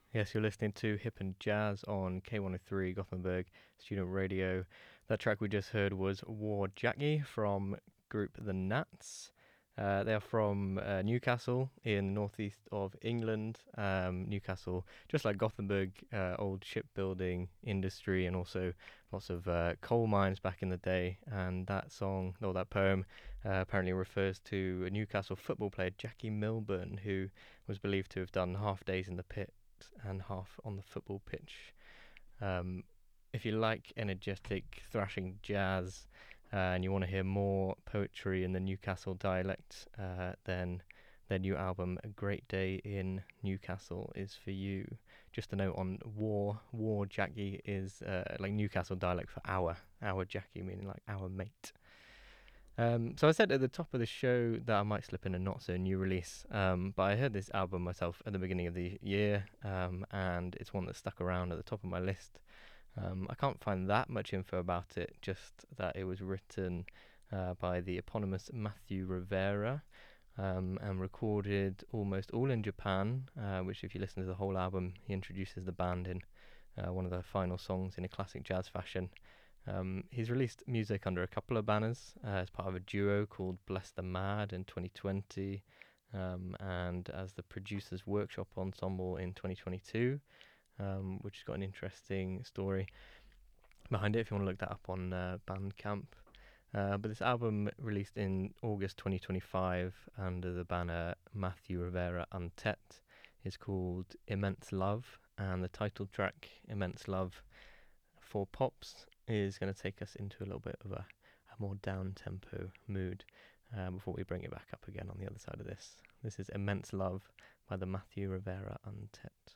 Yes, you're listening to Hip and Jazz on K103 Gothenburg Student Radio. That track we just heard was War Jackie from group The Nats. They are from Newcastle in the northeast of England. Newcastle, just like Gothenburg, old shipbuilding industry and also lots of coal mines back in the day. And that song, or that poem, apparently refers to a Newcastle football player, Jackie Milburn, who was believed to have done half days in the pit and half on the football pitch. Um, if you like energetic, thrashing jazz and you want to hear more poetry in the Newcastle dialect, then their new album, A Great Day in Newcastle, is for you. Just a note on War Jackie is like Newcastle dialect for our Jackie, meaning like our mate. So I said at the top of the show that I might slip in a not so new release, but I heard this album myself at the beginning of the year, and it's one that stuck around at the top of my list. I can't find that much info about it, just that it was written by the eponymous Matthew Rivera, and recorded almost all in Japan, which if you listen to the whole album, he introduces the band in one of the final songs in a classic jazz fashion. He's released music under a couple of banners as part of a duo called Bless the Mad in 2020, and as the Producers Workshop Ensemble in 2022, which has got an interesting story behind it if you want to look that up on Bandcamp. But this album released in August 2025 under the banner Matthew Rivera Untet is called Immense Love, and the title track, Immense Love, for Pops, is going to take us into a little bit of a more down-tempo mood before we bring it back up again on the other side of this. This is Immense Love by the Matthew Rivera Untet.